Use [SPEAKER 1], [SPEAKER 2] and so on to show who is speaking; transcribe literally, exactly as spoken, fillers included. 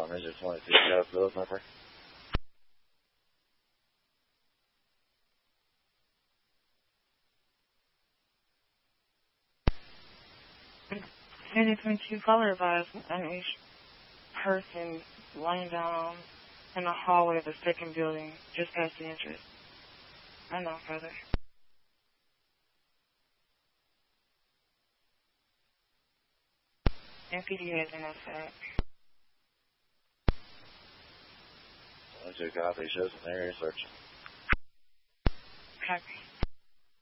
[SPEAKER 1] on Ranger twenty-two, got a bill number?
[SPEAKER 2] Anything to color advised on each person lying down in the hallway of the second building, just past the entrance. I know further. M P D has been outside.
[SPEAKER 1] twenty-two copy, shows an area search.
[SPEAKER 2] Copy.